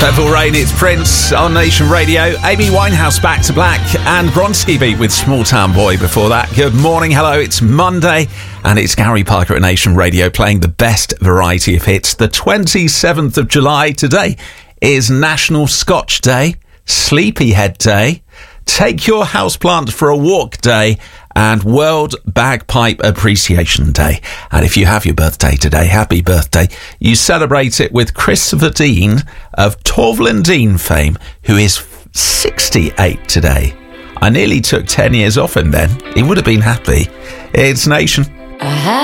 Purple Rain, it's Prince on Nation Radio. Amy Winehouse back to black, and Bronski beat with Small Town Boy before that. Good morning, hello, it's Monday, and it's Gary Parker at Nation Radio playing the best variety of hits. The 27th of July today is National Scotch Day, Sleepyhead Day, Take Your Houseplant for a Walk Day, and World Bagpipe Appreciation Day. And if you have your birthday today, happy birthday. You celebrate it with Christopher Dean of Torvill and Dean fame, who is 68 today. I nearly took 10 years off him then. He would have been happy. It's Nation.